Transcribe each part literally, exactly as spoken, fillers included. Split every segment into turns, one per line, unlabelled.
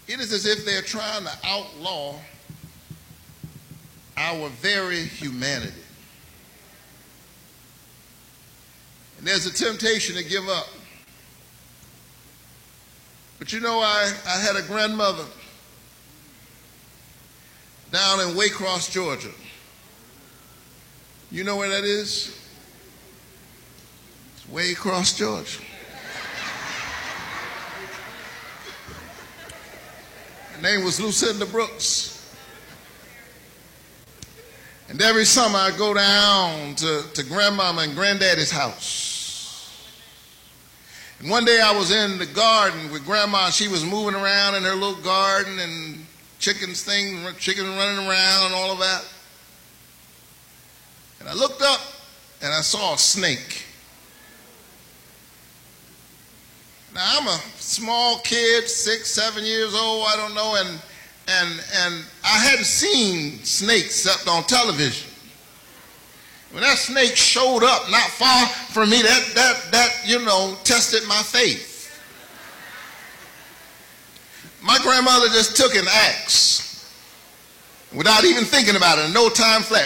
It is as if they're trying to outlaw our very humanity. And there's a temptation to give up. But you know, I, I had a grandmother down in Waycross, Georgia. You know where that is? It's Waycross, Georgia. Her name was Lucinda Brooks. And every summer I go down to, to Grandmama and Granddaddy's house. And one day I was in the garden with Grandma. She was moving around in her little garden and chickens thing, chickens running around and all of that. And I looked up and I saw a snake. Now I'm a small kid, six, seven years old, I don't know, and and and I hadn't seen snakes except on television. When that snake showed up not far from me, that that that you know tested my faith. My grandmother just took an axe without even thinking about it, no time flat.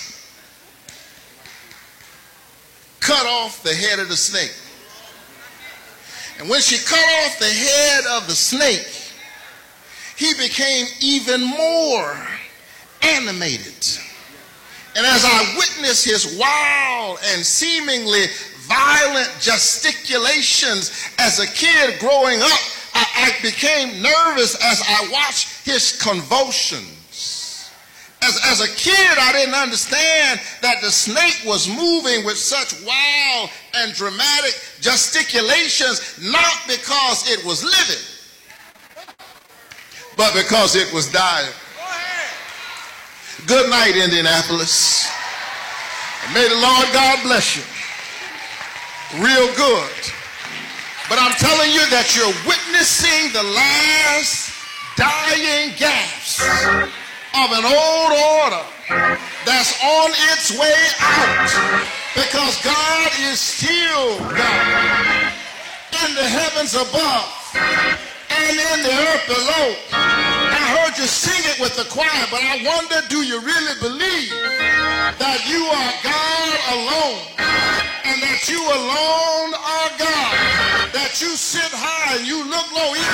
Cut off the head of the snake. And when she cut off the head of the snake, he became even more animated. And as I witnessed his wild and seemingly violent gesticulations as a kid growing up, I, I became nervous as I watched his convulsions. As, as a kid, I didn't understand that the snake was moving with such wild and dramatic gesticulations, not because it was living, but because it was dying. Good night, Indianapolis. And may the Lord God bless you. Real good. But I'm telling you that you're witnessing the last dying gasp of an old order that's on its way out, because God is still God in the heavens above and in the earth below. I heard you sing it with the choir, but I wonder, do you really believe that you are God alone, and that you alone are God, that you sit high and you look low, even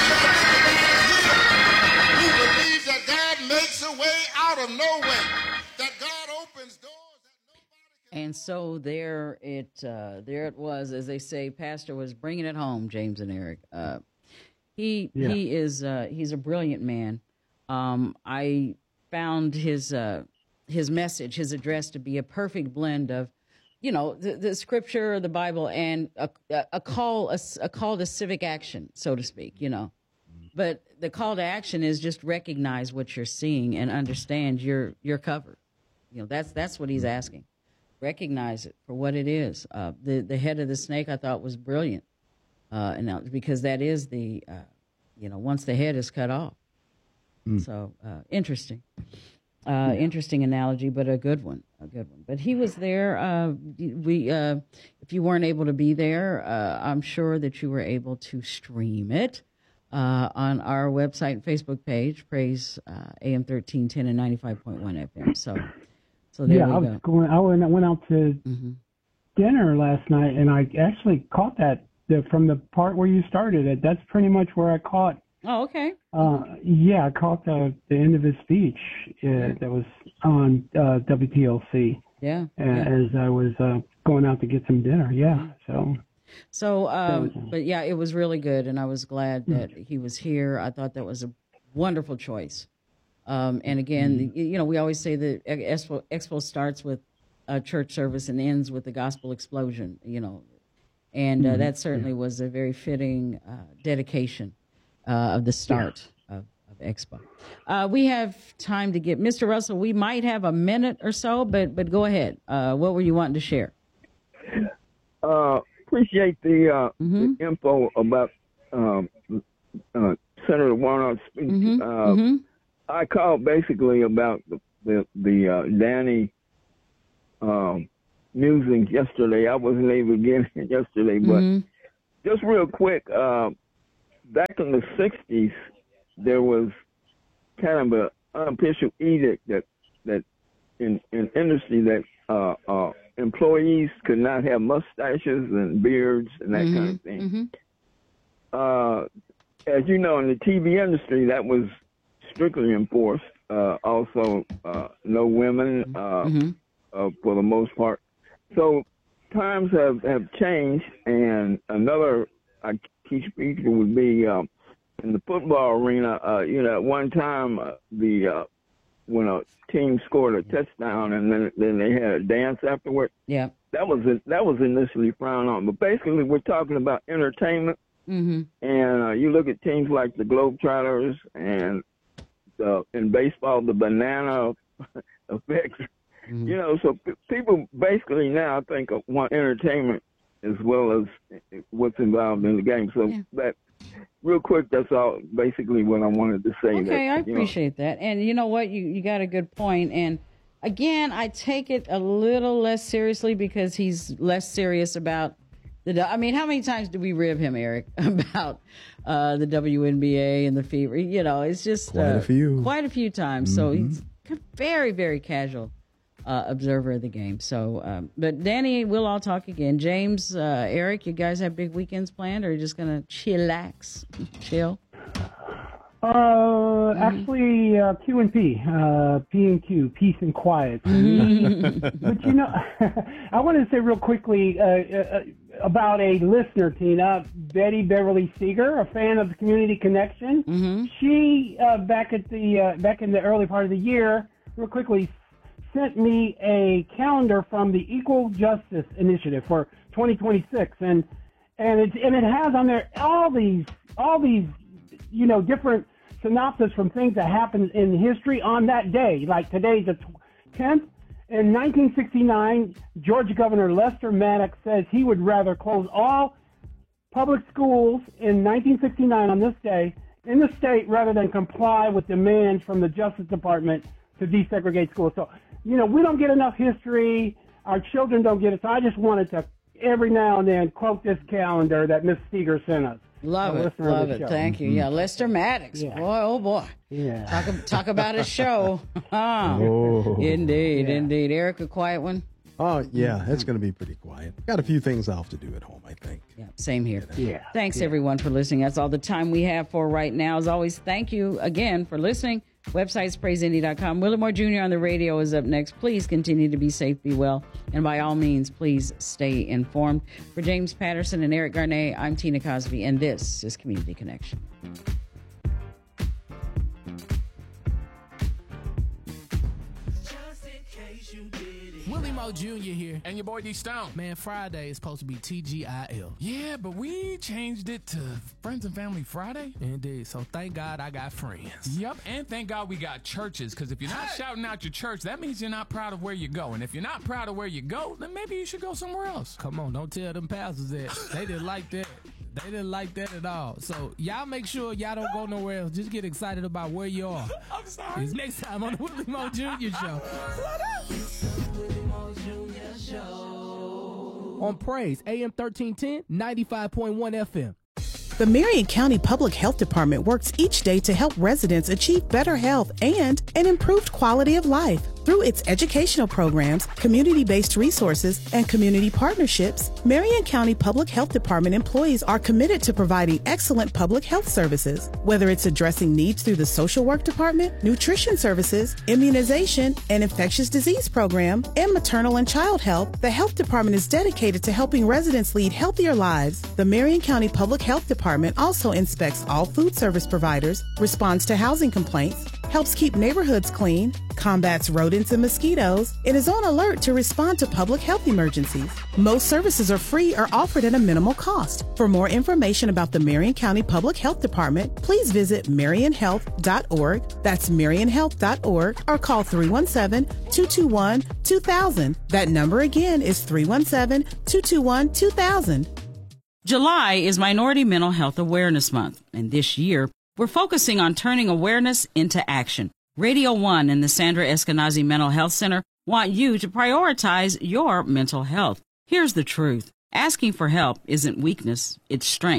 though you believe that God makes a way out of no way, that God opens doors that nobody can.
And so there it uh, there it was, as they say. Pastor was bringing it home, James and Eric. Uh, he yeah. he is uh, he's a brilliant man. Um, I found his uh, his message, his address, to be a perfect blend of, you know, the, the scripture, the Bible, and a, a call a, a call to civic action, so to speak. You know. But the call to action is just recognize what you're seeing and understand you're you're covered. You know, that's that's what he's asking. Recognize it for what it is. Uh, the the head of the snake I thought was brilliant, uh, and now, because that is the, uh, you know, once the head is cut off. Mm. So uh, interesting, uh, yeah. interesting analogy, but a good one, a good one. But he was there. Uh, we, uh, if you weren't able to be there, uh, I'm sure that you were able to stream it. Uh, on our website and Facebook page, Praise uh, A M thirteen ten and ninety-five point one F M. So, so there
yeah,
we
I was
go.
going. I went, went out to
mm-hmm.
dinner last night, and I actually caught that the, from the part where you started it. That's pretty much where I caught.
Oh, okay.
Uh, yeah, I caught the the end of his speech uh, yeah. that was on uh, W T L C.
Yeah,
uh,
yeah.
As I was uh, going out to get some dinner. Yeah, so.
So, um, but yeah, it was really good, and I was glad that he was here. I thought that was a wonderful choice. Um, and again, mm-hmm. you know, we always say that Expo, Expo starts with a church service and ends with the gospel explosion, you know, and uh, mm-hmm. that certainly yeah. was a very fitting uh, dedication uh, of the start yeah. of, of Expo. Uh, we have time to get Mister Russell. We might have a minute or so, but but go ahead. Uh, what were you wanting to share?
Uh. Appreciate the, uh,
mm-hmm.
the info about um, uh, Senator Warnock's speech.
Mm-hmm.
Uh,
mm-hmm.
I called basically about the the, the uh, Danny um, musings yesterday. I wasn't able to get it yesterday, but
mm-hmm.
just real quick, uh, back in the sixties, there was kind of an unofficial edict that that in in industry that uh, uh, employees could not have mustaches and beards and that mm-hmm. kind of thing. Mm-hmm. Uh, as you know, in the T V industry, that was strictly enforced. Uh, also, uh, no women uh, mm-hmm. uh, for the most part. So times have, have changed, and another I key feature would be um, in the football arena. Uh, you know, at one time, uh, the uh, when a team scored a touchdown and then then they had a dance afterward.
Yeah,
that was that was initially frowned on. But basically, we're talking about entertainment.
Mm-hmm.
And uh, you look at teams like the Globetrotters and uh, in baseball, the banana effects. Mm-hmm. You know, so p- people basically now think of want entertainment as well as what's involved in the game. So yeah. that, real quick, that's all basically what I wanted to say.
Okay,
that,
I appreciate know. that. And you know what? You, you got a good point. And again, I take it a little less seriously because he's less serious about the, I mean, how many times do we rib him, Eric, about uh, the W N B A and the fever? You know, it's just
quite uh, a few,
quite a few times. Mm-hmm. So he's a very, very casual uh, observer of the game. So, um, but Danny, we'll all talk again. James, uh, Eric, you guys have big weekends planned, or are you just gonna chillax, chill?
Uh, mm-hmm. actually, uh, Q and P, uh, P and Q, peace and quiet. Mm-hmm. But you know, I wanted to say real quickly uh, uh, about a listener, Tina, Betty Beverly Seeger, a fan of the Community Connection.
Mm-hmm.
She uh, back at the uh, back in the early part of the year, real quickly, sent me a calendar from the Equal Justice Initiative for twenty twenty-six, and and it and it has on there all these all these. you know, different synopsis from things that happened in history on that day. Like today's the tenth. In nineteen sixty-nine, Georgia Governor Lester Maddox says he would rather close all public schools in nineteen sixty-nine on this day in the state rather than comply with demands from the Justice Department to desegregate schools. So, you know, we don't get enough history. Our children don't get it. So I just wanted to every now and then quote this calendar that Miss Seeger sent us.
Love it, love it. Show. Thank you. Yeah, Lester Maddox. Yeah. Boy, oh boy.
Yeah.
Talk, talk about a show. oh, indeed, yeah. indeed. Eric, a quiet one?
Oh, yeah, it's going to be pretty quiet. Got a few things I'll have to do at home, I think.
Yeah, same here.
Yeah.
Thanks,
yeah.
everyone, for listening. That's all the time we have for right now. As always, thank you again for listening. Website's praise indy dot com. Willie Moore Junior on the radio is up next. Please continue to be safe, be well, and by all means, please stay informed. For James Patterson and Eric Garnet, I'm Tina Cosby, and this is Community Connection.
Willie Moore Junior here.
And your boy D Stone.
Man, Friday is supposed to be T G I L.
Yeah, but we changed it to Friends and Family Friday.
Indeed. So thank God I got friends.
Yep, and thank God we got churches, because if you're not hey. shouting out your church, that means you're not proud of where you go. And if you're not proud of where you go, then maybe you should go somewhere else.
Come on, don't tell them pastors that. They didn't like that. They didn't like that at all. So y'all make sure y'all don't go nowhere else. Just get excited about where you are.
I'm sorry.
It's next time on the Willie Moore Junior Show. Willie Moore Junior Show. On Praise, A M thirteen ten, ninety-five point one F M.
The Marion County Public Health Department works each day to help residents achieve better health and an improved quality of life. Through its educational programs, community-based resources, and community partnerships, Marion County Public Health Department employees are committed to providing excellent public health services. Whether it's addressing needs through the social work department, nutrition services, immunization, and infectious disease program, and maternal and child health, the health department is dedicated to helping residents lead healthier lives. The Marion County Public Health Department also inspects all food service providers, responds to housing complaints, helps keep neighborhoods clean, combats rodents and mosquitoes, and is on alert to respond to public health emergencies. Most services are free or offered at a minimal cost. For more information about the Marion County Public Health Department, please visit marion health dot org. That's marion health dot org, or call three one seven, two two one, two thousand. That number again is three one seven, two two one, two thousand.
July is Minority Mental Health Awareness Month, and this year, we're focusing on turning awareness into action. Radio One and the Sandra Eskenazi Mental Health Center want you to prioritize your mental health. Here's the truth. Asking for help isn't weakness, it's strength.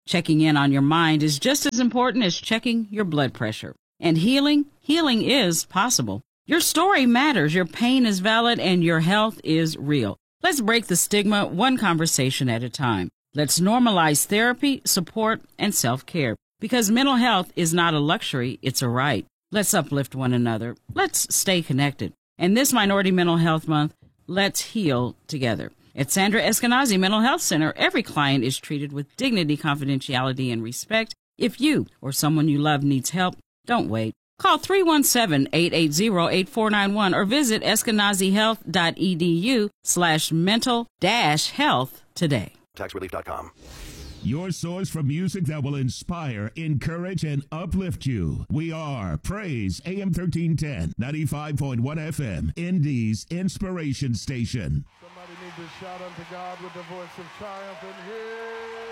Checking in on your mind is just as important as checking your blood pressure. And healing, healing is possible. Your story matters, your pain is valid, and your health is real. Let's break the stigma one conversation at a time. Let's normalize therapy, support, and self-care. Because mental health is not a luxury, it's a right. Let's uplift one another. Let's stay connected. And this Minority Mental Health Month, let's heal together. At Sandra Eskenazi Mental Health Center, every client is treated with dignity, confidentiality, and respect. If you or someone you love needs help, don't wait. Call three one seven, eight eight zero, eight four nine one or visit eskenazihealth.edu slash mental dash health today.
tax relief dot com.
Your source for music that will inspire, encourage, and uplift you. We are Praise A M thirteen ten, ninety-five point one F M, Indy's Inspiration Station.
Somebody need to shout unto God with the voice of triumph in here.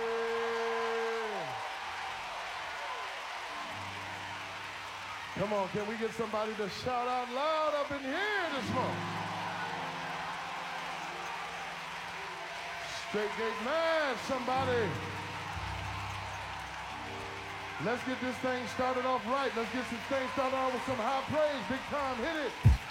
Come on, can we get somebody to shout out loud up in here this morning? Straight Gate Man, somebody. Let's get this thing started off right. Let's get this thing started off with some high praise. Big time, hit it.